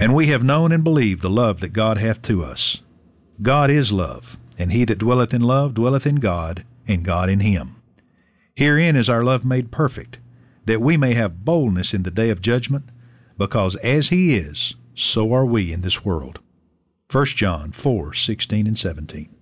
And we have known and believed the love that God hath to us. God is love, and he that dwelleth in love dwelleth in God, and God in him. Herein is our love made perfect, that we may have boldness in the day of judgment, because as he is, so are we in this world. 1 John 4:16 and 17.